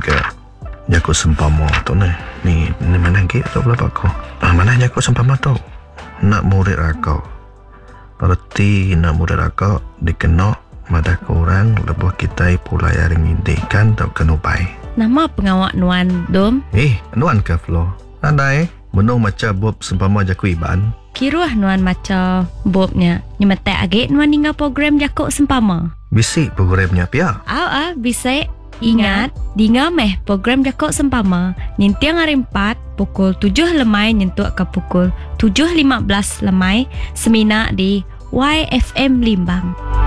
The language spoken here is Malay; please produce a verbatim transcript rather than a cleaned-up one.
ke Jaku sempama tu ni. Ni, ni mana lagi tu pula Pak Ko? Ah, mana Jaku sempama tu? Nak murid rakau. Berarti nak murid rakau dikena madah korang lebuh kita pula yang ngindikan tak kena baik. Nama pengawak Nuan Dom? Eh, Nuan ke Flo? Andai, menung macam Bob sempama Jaku Iban. Kiruah Nuan macam Bobnya. Nyemetek agak Nuan hingga program Jakuk sempama. Bisik programnya pia. Aw ah, bisik. Ingat, dinga meh program Jakuk sempama. Nyintiang hari empat, pukul tujuh lemai nyentuk ke pukul tujuh lima belas lemai. Semina di Y F M Limbang.